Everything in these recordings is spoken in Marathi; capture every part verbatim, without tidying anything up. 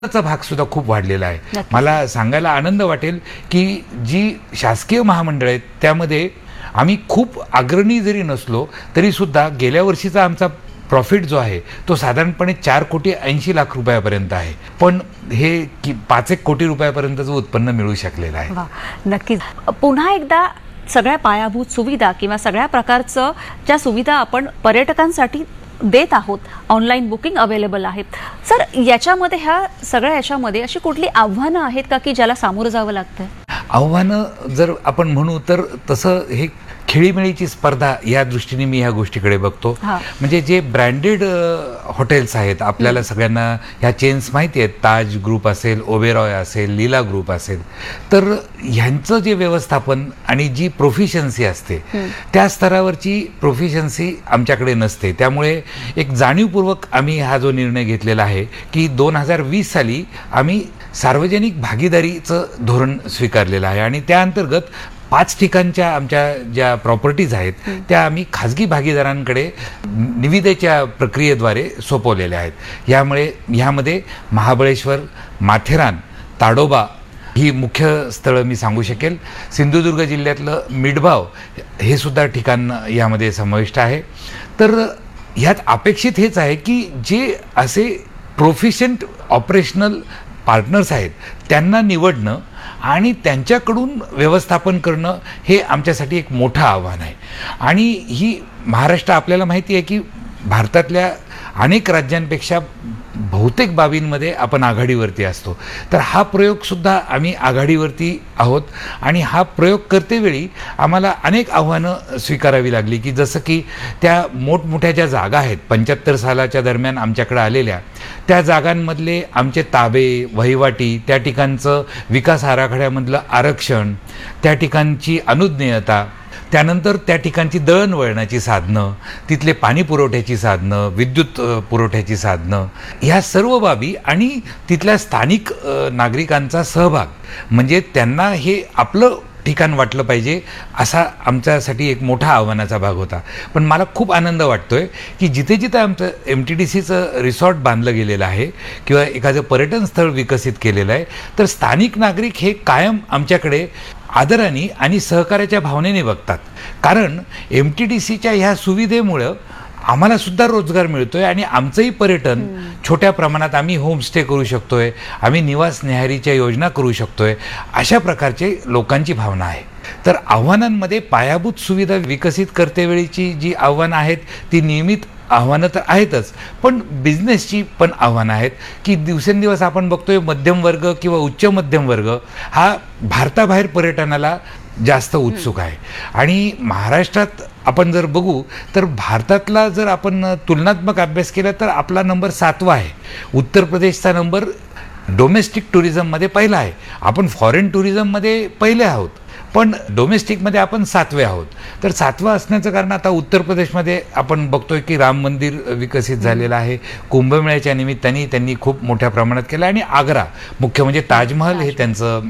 चा भाग सुद्धा खूप वाढलेला आहे. मला सांगायला आनंद वाटेल की जी शासकीय महामंडळ आहेत त्यामध्ये आम्ही खूप अग्रणी जरी नसलो तरी सुद्धा गेल्या वर्षीचा आमचा प्रॉफिट जो आहे तो साधारणपणे चार कोटी ऐंशी लाख रुपयापर्यंत आहे. पण हे की पाच एक कोटी रुपयापर्यंतचं उत्पन्न मिळू शकलेलं आहे. नक्कीच. पुन्हा एकदा सगळ्या पायाभूत सुविधा किंवा सगळ्या प्रकारचं ज्या सुविधा आपण पर्यटकांसाठी देत आहोत, ऑनलाईन बुकिंग अवेलेबल आहेत. सर, याच्यामध्ये ह्या सगळ्या याच्यामध्ये अशी कुठली आव्हानं आहेत का की ज्याला सामोरं जावं लागतं? आव्हानं जर आपण म्हणू तर तसं हे खेळीमेळीची स्पर्धा या दृष्टीने मी ह्या गोष्टीकडे बघतो. म्हणजे जे ब्रँडेड हॉटेल्स आहेत, आपल्याला सगळ्यांना ह्या चेन्स माहिती आहेत, ताज ग्रुप असेल, ओबेरॉय असेल, लीला ग्रुप असेल, तर ह्यांचं जे व्यवस्थापन आणि जी प्रोफिशन्सी असते त्या स्तरावरची प्रोफिशन्सी आमच्याकडे नसते. त्यामुळे एक जाणीवपूर्वक आम्ही हा जो निर्णय घेतलेला आहे की दोन हजार वीस साली आम्ही सार्वजनिक भागीदारीचं धोरण स्वीकारलेलं आहे आणि त्या अंतर्गत पाच ठिकाणच्या आमच्या ज्या प्रॉपर्टीज आहेत त्या आम्ही खाजगी भागीदारांकडे निविदेच्या प्रक्रियेद्वारे सोपवलेल्या आहेत. यामुळे ह्यामध्ये महाबळेश्वर, माथेरान, ताडोबा ही मुख्य स्थळं मी सांगू शकेल. सिंधुदुर्ग जिल्ह्यातलं मिडभाव हे सुद्धा ठिकाण यामध्ये समाविष्ट आहे. तर ह्यात अपेक्षित हेच आहे की जे असे प्रोफिशंट ऑपरेशनल पार्टनर्स आहेत त्यांना निवडणं आणि त्यांच्याकडून व्यवस्थापन करणं हे आमच्यासाठी एक मोठं आव्हान आहे. आणि ही महाराष्ट्र आपल्याला माहिती आहे की भारतातल्या अनेक राज्यांपेक्षा बहुतेक बाबींमध्ये आपण आघाडीवरती असतो. तर हा प्रयोगसुद्धा आम्ही आघाडीवरती आहोत आणि हा प्रयोग करतेवेळी आम्हाला अनेक आव्हानं स्वीकारावी लागली की जसं की त्या मोठमोठ्या ज्या जागा आहेत पंच्याहत्तर सालाच्या दरम्यान आमच्याकडे आलेल्या त्या जागांमधले आमचे ताबे, वहिवाटी, त्या ठिकाणचं विकास आराखड्यामधलं आरक्षण, त्या ठिकाणची अनुज्ञेयता, त्यानंतर त्या ठिकाणची दळणवळणाची साधनं, तिथले पाणी पुरवठ्याची साधनं, विद्युत पुरवठ्याची साधनं, ह्या सर्व बाबी आणि तिथल्या स्थानिक नागरिकांचा सहभाग, म्हणजे त्यांना हे आपलं ठिकाण वाटलं पाहिजे असा आमच्यासाठी एक मोठा आव्हानाचा भाग होता. पण मला खूप आनंद वाटतोय की जिथे जिथे आमचं एम टी डी सीचं रिसॉर्ट बांधलं गेलेलं आहे किंवा एखादं पर्यटन स्थळ विकसित केलेलं आहे तर स्थानिक नागरिक हे कायम आमच्याकडे आदराने आणि सहकार्याच्या भावनेने बघतात. कारण एम टी डी सीच्या ह्या सुविधेमुळं आम्हाला सुद्धा रोजगार मिळतोय आणि आमचंही पर्यटन छोट्या प्रमाणात आम्ही होमस्टे करू शकतोय, आम्ही निवास न्याहारीच्या योजना करू शकतोय, अशा प्रकारचे लोकांची भावना आहे. तर आव्हानांमध्ये पायाभूत सुविधा विकसित करतेवेळीची जी आव्हानं आहेत ती नियमित आव्हानं तर आहेतच, पण बिझनेसची पण आव्हानं आहेत की दिवसेंदिवस आपण बघतोय मध्यम वर्ग किंवा उच्च मध्यम वर्ग हा भारताबाहेर पर्यटनाला जास्त उत्सुक आहे. आणि महाराष्ट्रात आपण जर बघू तर भारतातला जर आपण तुलनात्मक अभ्यास केला तर आपला नंबर सातवा आहे. उत्तर प्रदेशचा नंबर डोमेस्टिक टुरिझममध्ये पहिला आहे. आपण फॉरेन टुरिझममध्ये पहिले आहोत पण डोमेस्टिकमध्ये आपण सातवे आहोत. तर सातवा असण्याचं कारण आता उत्तर प्रदेशमध्ये आपण बघतोय की राम मंदिर विकसित झालेलं आहे, कुंभमेळ्याच्या निमित्ताने त्यांनी खूप मोठ्या प्रमाणात केलं आणि आग्रा मुख्य म्हणजे ताजमहल हे त्यांचं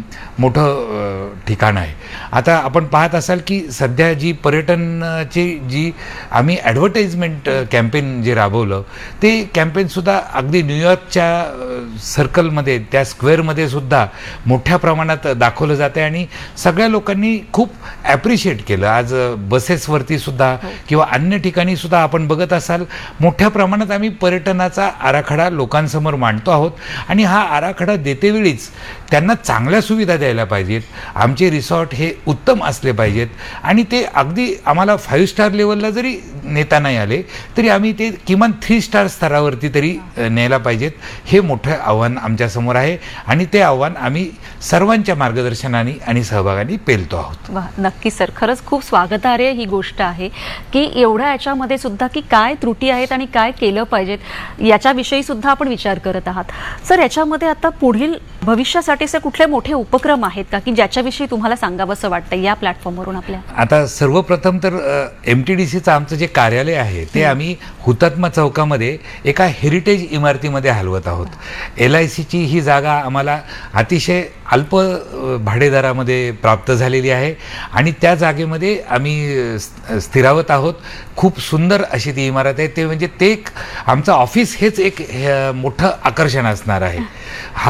मोठं ठिकाण आहे. आता आपण पाहत असाल की सध्या जी पर्यटनाची जी आम्ही ॲडव्हर्टाइजमेंट कॅम्पेन जे राबवलं ते कॅम्पेनसुद्धा अगदी न्यूयॉर्कच्या सर्कलमध्ये त्या स्क्वेअरमध्ये सुद्धा मोठ्या प्रमाणात दाखवलं जाते आणि सगळ्या लोकांनी खूप ॲप्रिशिएट केलं. आज बसेसवरती सुद्धा किंवा अन्य ठिकाणी सुद्धा आपण बघत असाल मोठ्या प्रमाणात आम्ही पर्यटनाचा आराखडा लोकांसमोर मांडतो आहोत आणि हा आराखडा देतेवेळीच त्यांना चांगल्या सुविधा द्यायला पाहिजेत. आमचे रिसॉर्ट हे उत्तम असले पाहिजेत आणि ते अगदी आम्हाला फाईव्ह स्टार लेवलला जरी नेता नाही आले तरी आम्ही ते किमान थ्री स्टार स्तरावरती तरी न्यायला पाहिजेत. हे मोठं आव्हान आमच्यासमोर आहे आणि ते आव्हान आम्ही सर्वांच्या मार्गदर्शनाने आणि सहभागाने पेलतो आहोत. नक्की सर, खरंच खूप स्वागतार्ह ही गोष्ट आहे की एवढ्या याच्यामध्ये सुद्धा की काय त्रुटी आहेत आणि काय केलं पाहिजेत याच्याविषयी सुद्धा आपण विचार करत आहात. सर, याच्यामध्ये आता पुढील भविष्यासाठी सर कुठले मोठे उपक्रम आहेत का की ज्याच्याविषयी तुम्हाला सांगावंसं वाटतं या प्लॅटफॉर्मवरून आपल्या? आता सर्वप्रथम तर एम टी डी सीचं आमचं जे कार्यालय आहे ते आम्ही हुतात्मा चौकामध्ये एका हेरिटेज इमारतीमध्ये हलवत आहोत. एल आय सीची ही जागा आम्हाला अतिशय अल्प अ, भाडेदरामध्ये प्राप्त झालेली आहे आणि त्या जागेमध्ये आम्ही अ, स्थिरावत आहोत. खूप सुंदर अशी ती इमारत आहे. ते म्हणजे ते एक आमचं ऑफिस हेच एक हे, मोठं आकर्षण असणार आहे.